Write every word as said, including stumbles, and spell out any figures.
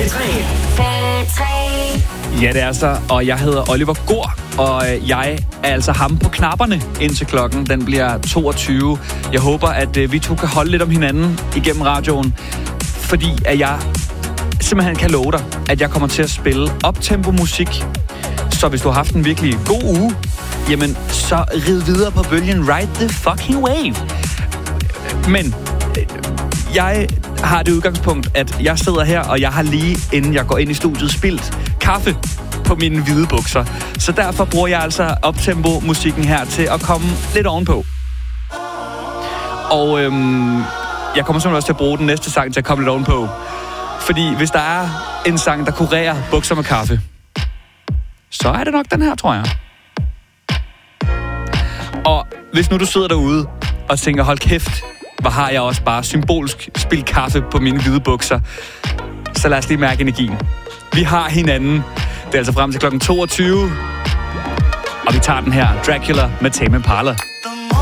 Ja, det er så, og jeg hedder Oliver Gård, og jeg er altså ham på knapperne, indtil klokken den bliver toogtyve. Jeg håber, at vi to kan holde lidt om hinanden igennem radioen, fordi at jeg simpelthen kan love dig, at jeg kommer til at spille optempo musik. Så hvis du har haft en virkelig god uge, jamen så rid videre på bølgen, ride the fucking wave. Men jeg har det udgangspunkt, at jeg sidder her, og jeg har lige, inden jeg går ind i studiet, spildt kaffe på mine hvide bukser. Så derfor bruger jeg altså optempo-musikken her til at komme lidt ovenpå. Og øhm, jeg kommer simpelthen også til at bruge den næste sang til at komme lidt ovenpå. Fordi hvis der er en sang, der kurerer bukser med kaffe, så er det nok den her, tror jeg. Og hvis nu du sidder derude og tænker, hold kæft, hvor har jeg også bare symbolsk spildt kaffe på mine hvide bukser, så lad os lige mærke energien. Vi har hinanden. Det er altså frem til klokken toogtyve. Og vi tager den her, Dracula med Tame Impala.